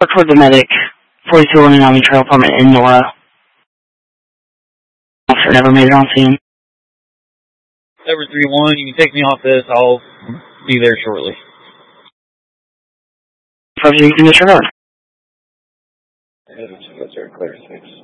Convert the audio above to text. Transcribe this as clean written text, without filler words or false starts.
Work for the medic. 4211 Army Trail Apartment in Nora. Officer never made it on scene. Number 31, you can take me off this. I'll be there shortly. You can disregard. Clear 6.